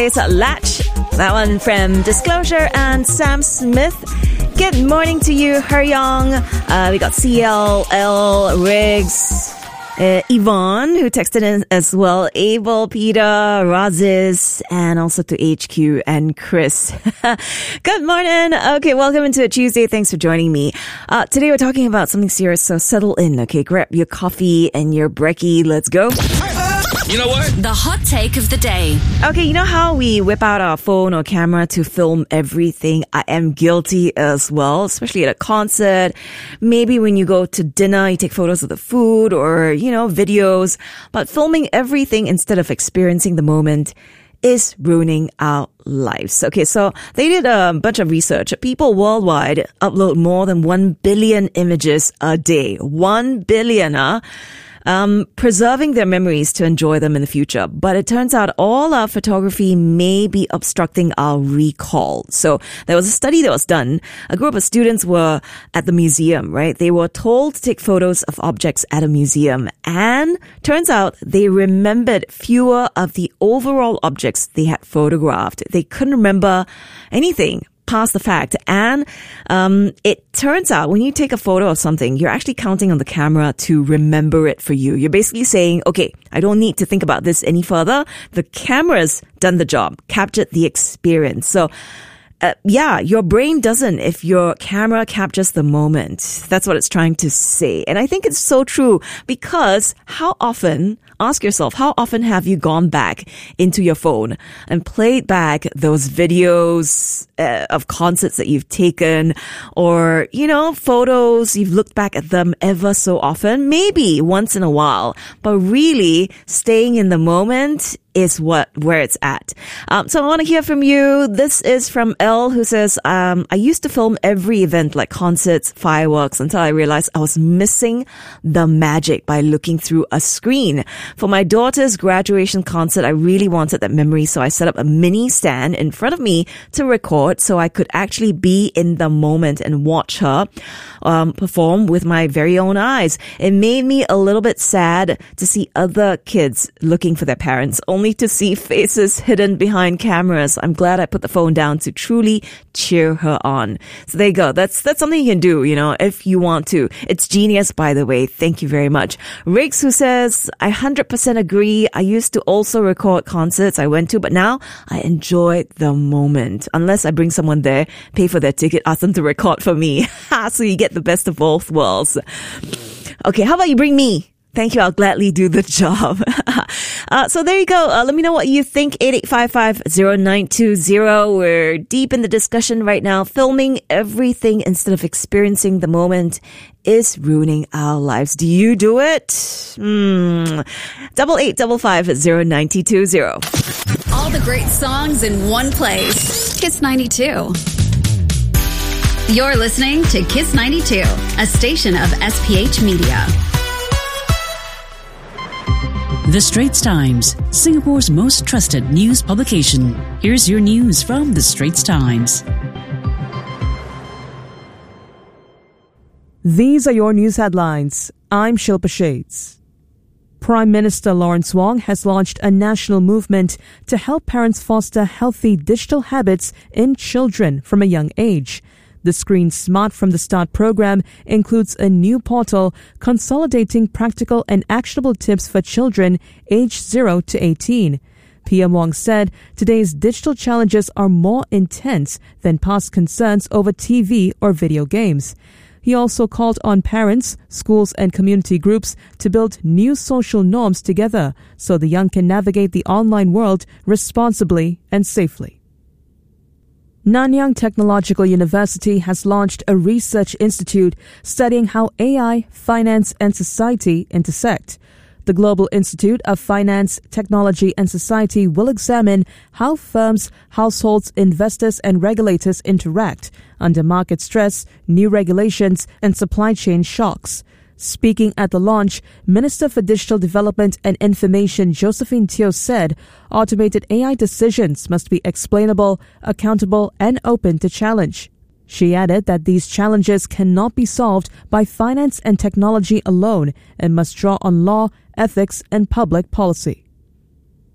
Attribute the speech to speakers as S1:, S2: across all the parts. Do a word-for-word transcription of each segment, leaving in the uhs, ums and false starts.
S1: Tuesdays, Latch. That one from Disclosure and Sam Smith. Good morning to you, Her Young. Uh, we got C L, L, Riggs, uh, Yvonne, who texted in as well. Abel, Peter, Razis, and also to H Q and Chris. Good morning. Okay, welcome into a Tuesday. Thanks for joining me. Uh, today we're talking about something serious, so settle in, okay? Grab your coffee and your brekkie. Let's go.
S2: You know what?
S3: The hot take of the day.
S1: Okay, you know how we whip out our phone or camera to film everything? I am guilty as well, especially at a concert. Maybe when you go to dinner, you take photos of the food or, you know, videos. But filming everything instead of experiencing the moment is ruining our lives. Okay, so they did a bunch of research. People worldwide upload more than one billion images a day. One billion, huh? Um, preserving their memories to enjoy them in the future. But it turns out all our photography may be obstructing our recall. So there was a study that was done. A group of students were at the museum, right? They were told to take photos of objects at a museum. And turns out they remembered fewer of the overall objects they had photographed. They couldn't remember anything past the fact. And um, it turns out when you take a photo of something, you're actually counting on the camera to remember it for you. You're basically saying, okay, I don't need to think about this any further. The camera's done the job, captured the experience. So Uh, yeah, your brain doesn't if your camera captures the moment. That's what it's trying to say. And I think it's so true because how often, ask yourself, how often have you gone back into your phone and played back those videos uh, of concerts that you've taken or, you know, photos, you've looked back at them ever so often, maybe once in a while, but really staying in the moment is what where it's at. Um, so I want to hear from you. This is from L, who says, um, I used to film every event like concerts, fireworks, until I realized I was missing the magic by looking through a screen. For my daughter's graduation concert, I really wanted that memory, so I set up a mini stand in front of me to record so I could actually be in the moment and watch her um, perform with my very own eyes. It made me a little bit sad to see other kids looking for their parents, only to see faces hidden behind cameras. I'm glad I put the phone down to truly cheer her on. So there you go. That's that's something you can do, you know, if you want to. It's genius, by the way. Thank you very much. Riggs, who says, I one hundred percent agree. I used to also record concerts I went to, but now I enjoy the moment. Unless I bring someone there, pay for their ticket, ask them to record for me. So you get the best of both worlds. Okay, how about you bring me? Thank you. I'll gladly do the job. uh, so there you go. Uh, let me know what you think. eight eight five five zero nine two zero. We're deep in the discussion right now. Filming everything instead of experiencing the moment is ruining our lives. Do you do it? Hmm. Double eight double five zero nine two zero.
S3: All the great songs in one place. Kiss ninety-two. You're listening to Kiss ninety-two, a station of S P H Media.
S4: The Straits Times, Singapore's most trusted news publication. Here's your news from The Straits Times.
S5: These are your news headlines. I'm Shilpa Shades. Prime Minister Lawrence Wong has launched a national movement to help parents foster healthy digital habits in children from a young age. The Screen Smart from the Start program includes a new portal consolidating practical and actionable tips for children aged zero to eighteen. P M Wong said today's digital challenges are more intense than past concerns over T V or video games. He also called on parents, schools and community groups to build new social norms together so the young can navigate the online world responsibly and safely. Nanyang Technological University has launched a research institute studying how A I, finance and society intersect. The Global Institute of Finance, Technology and Society will examine how firms, households, investors and regulators interact under market stress, new regulations and supply chain shocks. Speaking at the launch, Minister for Digital Development and Information Josephine Teo said automated A I decisions must be explainable, accountable and open to challenge. She added that these challenges cannot be solved by finance and technology alone and must draw on law, ethics and public policy.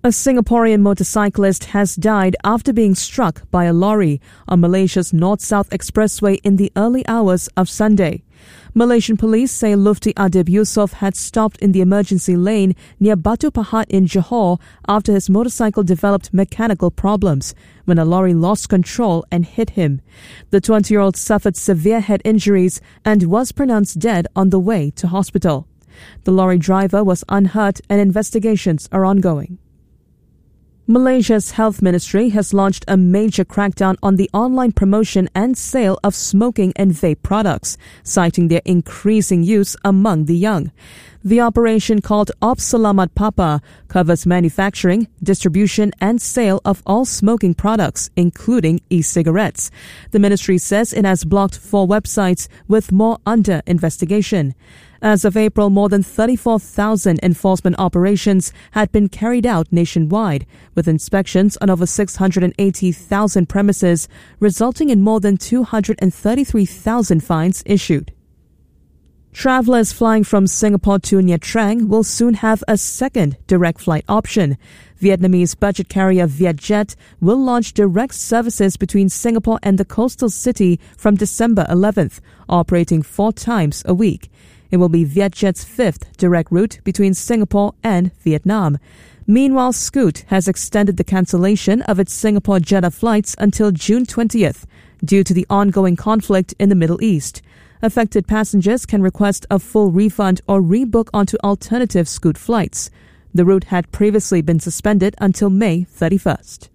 S5: A Singaporean motorcyclist has died after being struck by a lorry on Malaysia's North-South Expressway in the early hours of Sunday. Malaysian police say Lufti Adib Yusof had stopped in the emergency lane near Batu Pahat in Johor after his motorcycle developed mechanical problems when a lorry lost control and hit him. The twenty-year-old suffered severe head injuries and was pronounced dead on the way to hospital. The lorry driver was unhurt and investigations are ongoing. Malaysia's health ministry has launched a major crackdown on the online promotion and sale of smoking and vape products, citing their increasing use among the young. The operation, called Op Selamat Papa, covers manufacturing, distribution and sale of all smoking products, including e-cigarettes. The ministry says it has blocked four websites, with more under investigation. As of April, more than thirty-four thousand enforcement operations had been carried out nationwide, with inspections on over six hundred eighty thousand premises, resulting in more than two hundred thirty-three thousand fines issued. Travelers flying from Singapore to Nha Trang will soon have a second direct flight option. Vietnamese budget carrier Vietjet will launch direct services between Singapore and the coastal city from December eleventh, operating four times a week. It will be Vietjet's fifth direct route between Singapore and Vietnam. Meanwhile, Scoot has extended the cancellation of its Singapore-Jeddah flights until June twentieth due to the ongoing conflict in the Middle East. Affected passengers can request a full refund or rebook onto alternative Scoot flights. The route had previously been suspended until May thirty-first.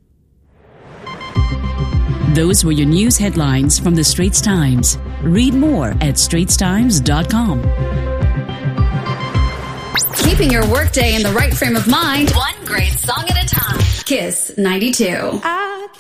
S4: Those were your news headlines from the Straits Times. Read more at straits times dot com.
S3: Keeping your workday in the right frame of mind, one great song at a time. Kiss ninety-two.